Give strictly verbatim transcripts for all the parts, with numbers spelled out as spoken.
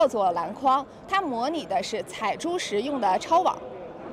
叫做篮筐，它模拟的是采珠时用的抄网。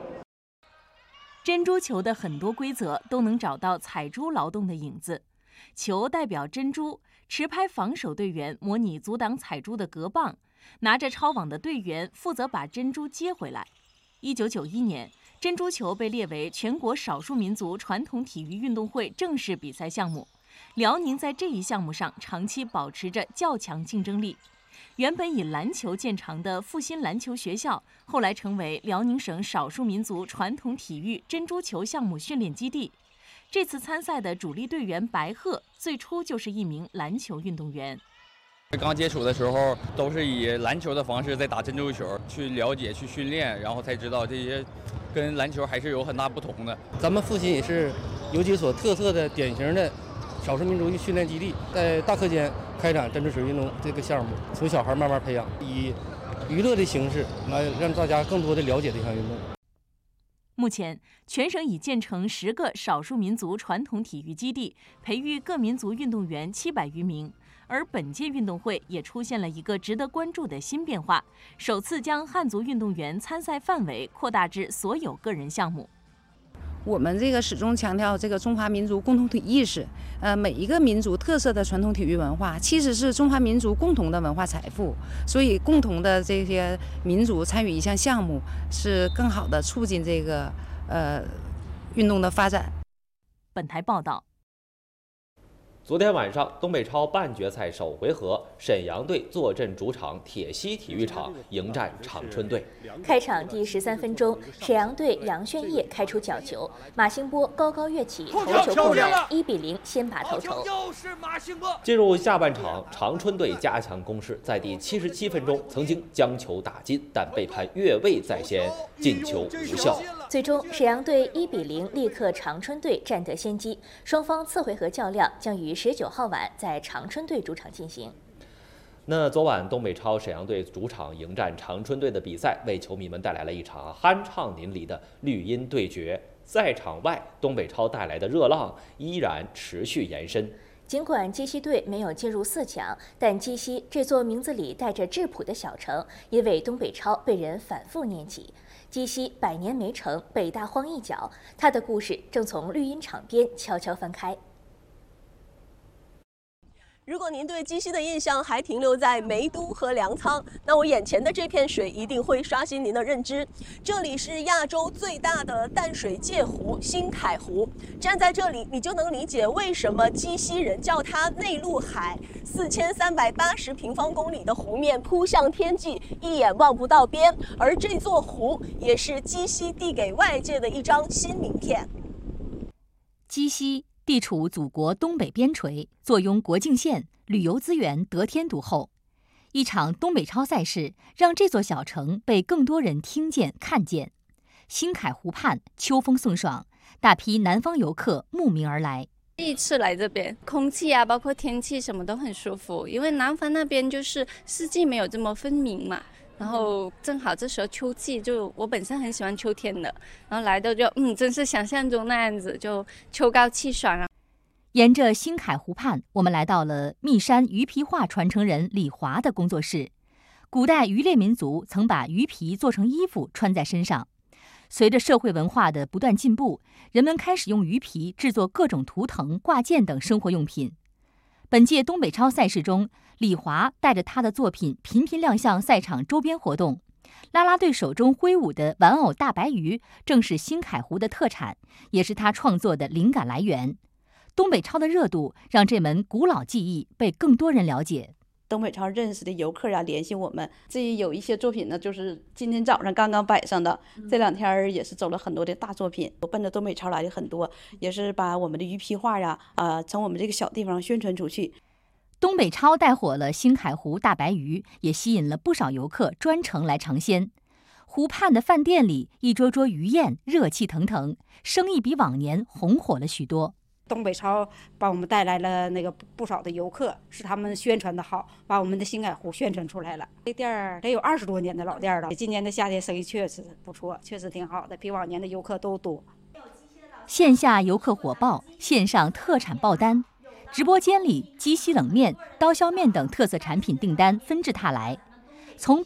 珍珠球的很多规则都能找到采珠劳动的影子。球代表珍珠，持拍防守队员模拟阻挡采珠的隔棒，拿着抄网的队员负责把珍珠接回来。一九九一年，珍珠球被列为全国少数民族传统体育运动会正式比赛项目。辽宁在这一项目上长期保持着较强竞争力。原本以篮球见长的复兴篮球学校，后来成为辽宁省少数民族传统体育珍珠球项目训练基地。这次参赛的主力队员白鹤，最初就是一名篮球运动员。 刚接触的时候，都是以篮球的方式在打珍珠球，去了解、去训练，然后才知道这些跟篮球还是有很大不同的。 咱们复兴也是有几所特色的、典型的少数民族训练基地，在大课间开展珍珠球运动这个项目，从小孩慢慢培养，以娱乐的形式来让大家更多的了解这项运动。 目前，全省已建成十个少数民族传统体育基地，培育各民族运动员七百余名。而本届运动会也出现了一个值得关注的新变化，首次将汉族运动员参赛范围扩大至所有个人项目。 我们这个始终强调这个中华民族共同体意识，呃，每一个民族特色的传统体育文化，其实是中华民族共同的文化财富。所以，共同的这些民族参与一项项目，是更好的促进这个呃运动的发展。 本台报道。 昨天晚上，东北超半决赛首回合，沈阳队坐镇主场铁西体育场迎战长春队。 开场第十三分钟，沈阳队杨轩烨开出角球，马兴波高高跃起，头球过人，一比零先拔头筹。 进入下半场，长春队加强攻势，在第七十七分钟曾经将球打进，但被判越位在先，进球无效。 最终，沈阳队一比零力克长春队，占得先机。双方次回合较量将于十九号晚在长春队主场进行。 那昨晚东北超沈阳队主场迎战长春队的比赛，为球迷们带来了一场酣畅淋漓的绿茵对决。赛场外，东北超带来的热浪依然持续延伸。 尽管鸡西队没有进入四强，但鸡西这座名字里带着质朴的小城，也为东北超被人反复念起。鸡西百年没成，北大荒一角，他的故事正从绿茵场边悄悄翻开。 如果您对鸡西的印象还停留在梅都和粮仓，那我眼前的这片水一定会刷新您的认知。这里是亚洲最大的淡水界湖——新凯湖。站在这里，你就能理解为什么鸡西人叫它内陆海。四千三百八十平方公里的湖面扑向天际，一眼望不到边。而这座湖也是鸡西递给外界的一张新名片。 鸡西地处祖国东北边陲，坐拥国境线，旅游资源得天独厚。一场东北超赛事让这座小城被更多人听见看见。新凯湖畔秋风送爽，大批南方游客慕名而来。 第一次来这边，空气啊，包括天气什么都很舒服，因为南方那边就是四季没有这么分明嘛。然后正好这时候秋季，就我本身很喜欢秋天的，然后来到就嗯，真是想象中那样子，就秋高气爽啊。 沿着新凯湖畔，我们来到了密山鱼皮画传承人李华的工作室。古代渔猎民族曾把鱼皮做成衣服穿在身上。随着社会文化的不断进步，人们开始用鱼皮制作各种图腾、挂件等生活用品。本届东北超赛事中，李华带着他的作品频频亮相赛场周边活动。啦啦队手中挥舞的玩偶大白鱼，正是新凯湖的特产，也是他创作的灵感来源。东北超的热度让这门古老技艺被更多人了解。 东北超认识的游客啊联系我们，这有一些作品呢，就是今天早上刚刚摆上的，这两天也是走了很多的大作品，我奔着东北超来的很多，也是把我们的鱼皮画呀啊、呃、从我们这个小地方宣传出去。 东北超带火了新凯湖大白鱼，也吸引了不少游客专程来尝鲜。湖畔的饭店里，一桌桌鱼宴热气腾腾，生意比往年红火了许多。 东北超帮我们带来了那个不少的游客，是他们宣传的好，把我们的新凯湖宣传出来了。这店儿得有二十多年的老店了，今年的夏天生意确实不错，确实挺好的，比往年的游客都多。 线下游客火爆，线上特产爆单，直播间里鸡西冷面、刀削面等特色产品订单纷至沓来。从